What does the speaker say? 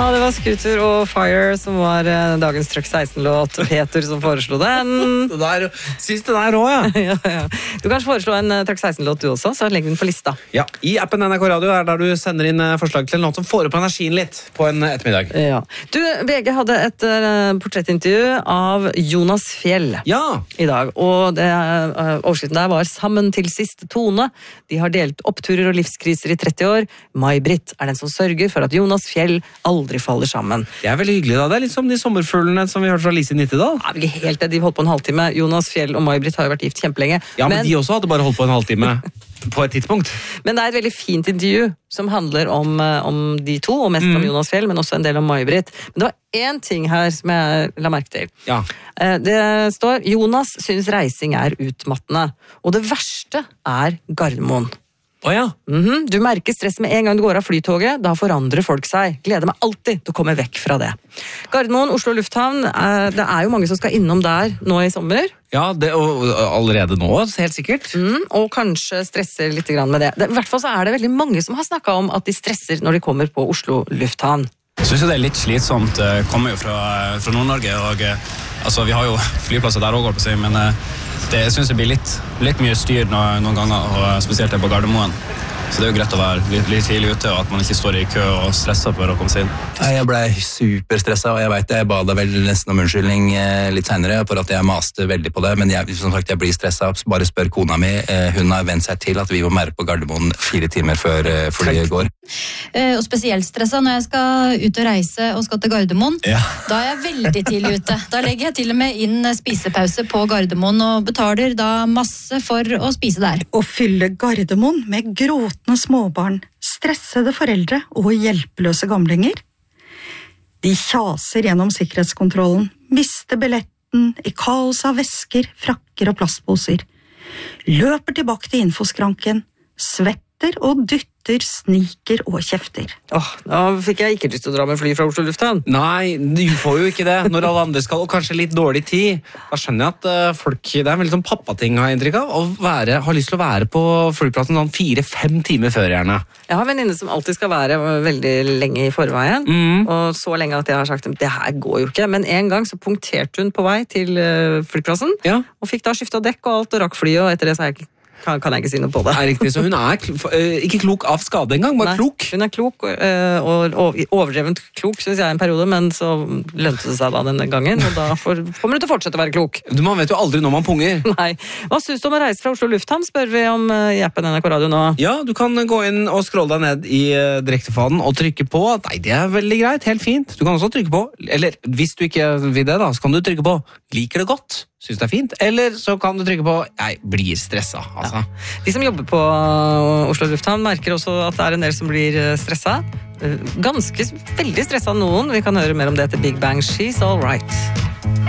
Ja, det var Scooter og Fire som var dagens Truck 16-låt. Peter som foreslo den. Synes den rå, ja. Ja. Du kan foreslå en Truck 16-låt du også, så legg den på lista. Ja, i appen NRK Radio der du sender inn forslag til en låt som får opp energien litt på en ettermiddag. Ja. Du, VG hadde et portrettintervju av Jonas Fjell i dag, og overskriften der var «Sammen til siste tone». De har delt oppturer og livskriser i 30 år. May-Britt den som sørger for at Jonas Fjell aldri faller sammen. Det veldig hyggelig da, det litt som de sommerfuglene som vi hørte fra Lise i 90 da. Ja, ikke helt det, de holdt på en halvtime. Jonas Fjell og May-Britt har jo vært gift kjempelenge. Ja, men de også hadde bare holdt på en halvtime på et tidspunkt. Men det et veldig fint intervju som handler om de to, og mest om Jonas Fjell, men også en del om May-Britt. Men det var en ting her som jeg la merke til. Ja. Det står, Jonas synes reising utmattende, og det verste Gardermoen. Ja. Du merker stress med en gang du går av flytoget, da forandrer folk seg. Gleder meg alltid til å komme vekk fra det. Gardermoen, Oslo Lufthavn, det jo mange som skal innom der nå i sommer. Ja, og allerede nå, helt sikkert. Og kanskje stresser litt med det. I hvert fall så det veldig mange som har snakket om at de stresser når de kommer på Oslo Lufthavn. Jeg synes det litt slitsomt. Jeg kommer jo fra Nord-Norge, og altså, vi har jo flyplasser der også, går på seg, men jeg synes det blir litt mye styr noen ganger, og spesielt på Gardermoen. Så det jo greit å være litt tidlig ute, og at man ikke står i kø og stresser for å komme seg inn. Jeg ble superstresset, og jeg ba deg vel nesten om unnskyldning litt senere for at jeg maste veldig på det, men som sagt, jeg blir stresset. Bare spør kona mi. Hun har vent seg til at vi må være på Gardermoen 4 timer før flyet går. Og spesielt stresset når jeg skal ut og reise og skal til Gardermoen. Ja. Da jeg veldig tidlig ute. Da legger jeg til og med inn spisepause på Gardermoen og betaler da masse for å spise der. Å fylle Gardermoen med gråtende småbarn, stressede foreldre og hjelpeløse gamlinger. De kjaser gjennom sikkerhetskontrollen, mister billetten i kaos av vesker, frakker og plastposer. Løper tilbake til infoskranken, svetter og dytter, sniker og kjefter. Da fikk jeg ikke lyst til å dra med fly fra Oslo Lufthavn. Nei, du får jo ikke det når alle andre skal, og kanskje litt dårlig tid. Da skjønner jeg at folk, det en veldig sånn pappating har inntrykk av, har lyst til å være på flyplassen sånn 4-5 timer før gjerne. Jeg har en venninne som alltid skal være veldig lenge i forveien, og så lenge at jeg har sagt, det her går jo ikke, men en gang så punkterte hun på vei til flyplassen, og fikk da skiftet dekk og alt, og rakk flyet, og etter det så kan jeg ikke si noe på det. Riktig, så hun ikke klok av skade engang, bare klok. Hun klok, og overdrevent klok, synes jeg, en periode, men så lønte det seg da denne gangen, og da kommer du til å fortsette å være klok. Man vet jo aldri når man punger. Nei. Hva synes du om å reise fra Oslo Lufthavn, spør vi om i appen NRK Radio nå. Ja, du kan gå inn og scrolle deg ned i direktefaden og trykke på. Nei, det veldig greit, helt fint. Du kan også trykke på, eller hvis du ikke vil det da, så kan du trykke på liker det godt, synes det fint, eller så kan du trykke på jeg blir stresset, altså. De som jobber på Oslo Lufthavn merker også at det en del som blir stresset. Veldig stresset noen. Vi kan høre mer om det til Big Bang, She's All Right.